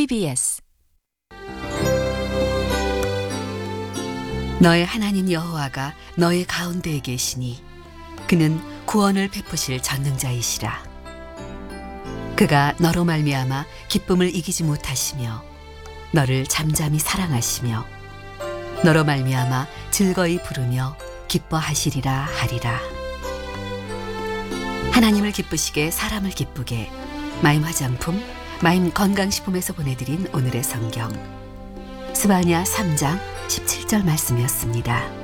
TBS 너의 하나님 여호와가 너의 가운데에 계시니 그는 구원을 베푸실 전능자이시라. 그가 너로 말미암아 기쁨을 이기지 못하시며 너를 잠잠히 사랑하시며 너로 말미암아 즐거이 부르며 기뻐하시리라 하리라. 하나님을 기쁘시게 사람을 기쁘게 마임 화장품, 마임 건강식품에서 보내드린 오늘의 성경 스바냐 3장 17절 말씀이었습니다.